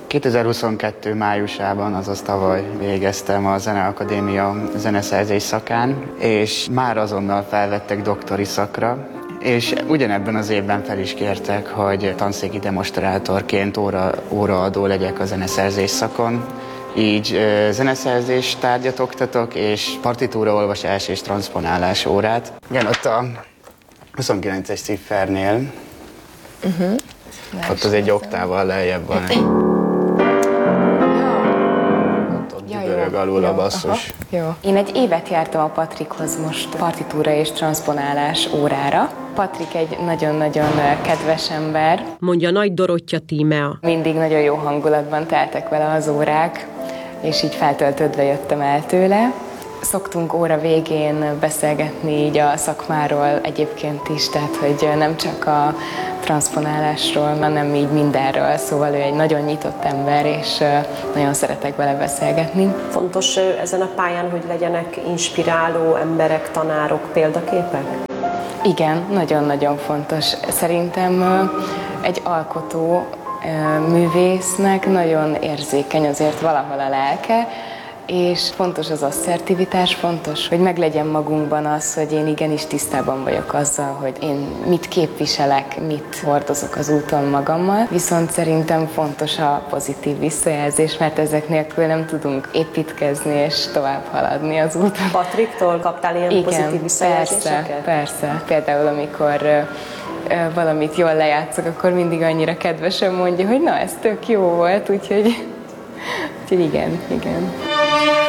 2022 májusában, azaz tavaly végeztem a Zeneakadémia zeneszerzés szakán, és már azonnal felvettek doktori szakra, és ugyanebben az évben fel is kértek, hogy tanszéki demonstrátorként óraadó legyek a zeneszerzés szakon. Így zeneszerzés tárgyat oktatok, és partitúraolvasás és transzponálás órát. Igen, ott a 29-es ciffernél, ott az egy oktával lejjebb van. Görög alul a basszus. Jó. Én egy évet jártam a Patrikhoz most partitúra és transzponálás órára. Patrik egy nagyon-nagyon kedves ember. Mondja Nagy Dorottya Tímea. Mindig nagyon jó hangulatban teltek vele az órák, és így feltöltődve jöttem el tőle. Szoktunk óra végén beszélgetni így a szakmáról egyébként is, tehát hogy nem csak a transzponálásról, hanem így mindenről, szóval ő egy nagyon nyitott ember, és nagyon szeretek vele beszélgetni. Fontos ezen a pályán, hogy legyenek inspiráló emberek, tanárok, példaképek? Igen, nagyon-nagyon fontos. Szerintem egy alkotó művésznek nagyon érzékeny azért valahol a lelke, és fontos az asszertivitás, fontos, hogy meglegyen magunkban az, hogy én igenis tisztában vagyok azzal, hogy én mit képviselek, mit hordozok az úton magammal, viszont szerintem fontos a pozitív visszajelzés, mert ezek nélkül nem tudunk építkezni és tovább haladni az úton. Patriktól kaptál ilyen pozitív visszajelzéseket? Persze. Például amikor valamit jól lejátszok, akkor mindig annyira kedvesen mondja, hogy na, ez tök jó volt, úgyhogy igen.